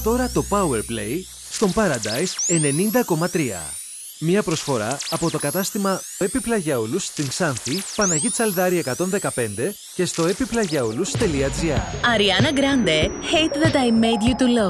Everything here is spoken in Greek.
τώρα το Powerplay στον Paradise 90,3. Μία προσφορά από το κατάστημα Επιπλαγιαούλους στην Ξάνθη, Παναγή Τσαλδάρη 115 και στο epiplagiaoulous.gr. Ariana Grande, Hate That I Made You To Love